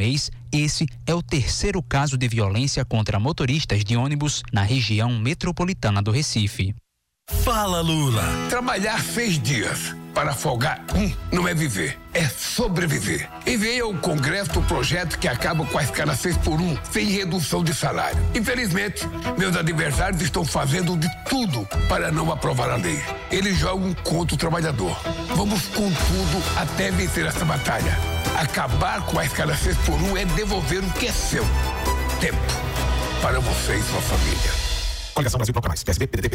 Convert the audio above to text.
mês, esse é o terceiro caso de violência contra motoristas de ônibus na região metropolitana do Recife. Fala, Lula. Trabalhar 6 dias para folgar não é viver, é sobreviver. Enviei ao Congresso o projeto que acaba com a escala 6x1 sem redução de salário. Infelizmente, meus adversários estão fazendo de tudo para não aprovar a lei. Eles jogam contra o trabalhador. Vamos com tudo até vencer essa batalha. Acabar com a escala 6x1 é devolver o que é seu. Tempo para você e sua família. Coligação Brasil Procura Mais. PSB, PDT,